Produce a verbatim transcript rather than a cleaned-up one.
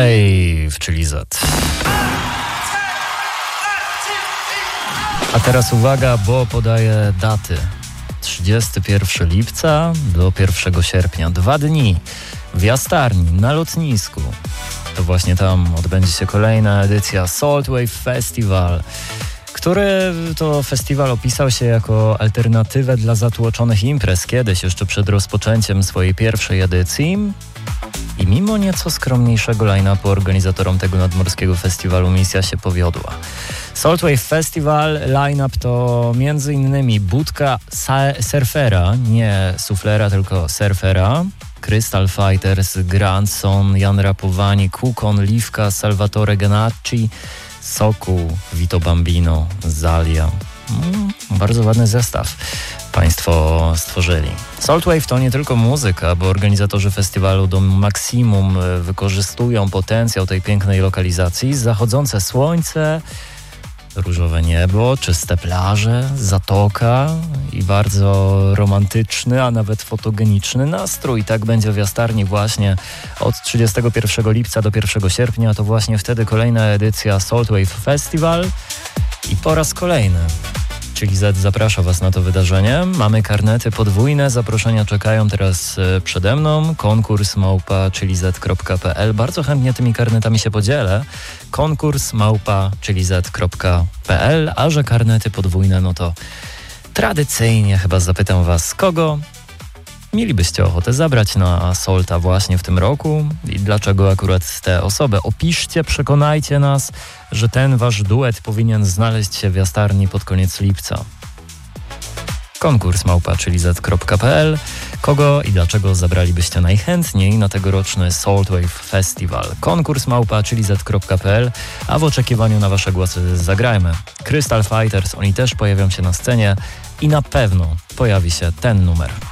Saltwave, czyli Z. A teraz uwaga, bo podaję daty. trzydziestego pierwszego lipca do pierwszego sierpnia. Dwa dni w Jastarni, na lotnisku. To właśnie tam odbędzie się kolejna edycja Saltwave Festival, który to festiwal opisał się jako alternatywę dla zatłoczonych imprez kiedyś, jeszcze przed rozpoczęciem swojej pierwszej edycji. I mimo nieco skromniejszego line-upu organizatorom tego nadmorskiego festiwalu misja się powiodła. Saltwave Festival line-up to między innymi Budka sa- Surfera, nie suflera, tylko surfera, Crystal Fighters, Grandson, Jan Rapowani, Kukon, Liwka, Salvatore Ganacci, Sokół, Vito Bambino, Zalia. Mm, bardzo ładny zestaw Państwo stworzyli. Saltwave to nie tylko muzyka, bo organizatorzy festiwalu do maksimum wykorzystują potencjał tej pięknej lokalizacji. Zachodzące słońce, różowe niebo, czyste plaże, zatoka i bardzo romantyczny, a nawet fotogeniczny nastrój. Tak będzie w Jastarni właśnie od trzydziestego pierwszego lipca do pierwszego sierpnia. To właśnie wtedy kolejna edycja Saltwave Festival i po raz kolejny Czyli Z zaprasza Was na to wydarzenie. Mamy karnety podwójne, zaproszenia czekają teraz przede mną. Konkurs małpa czyli z kropka p l. Bardzo chętnie tymi karnetami się podzielę. Konkurs małpa czyli z kropka p l, a że karnety podwójne, no to tradycyjnie chyba zapytam Was, kogo mielibyście ochotę zabrać na Solta właśnie w tym roku i dlaczego akurat te osoby. Opiszcie, przekonajcie nas, że ten Wasz duet powinien znaleźć się w Jastarni pod koniec lipca. Konkurs małpa czyli z kropka p l. Kogo i dlaczego zabralibyście najchętniej na tegoroczny Saltwave Festival? Konkurs małpa czyli z kropka p l, a w oczekiwaniu na Wasze głosy zagrajmy. Crystal Fighters, oni też pojawią się na scenie i na pewno pojawi się ten numer.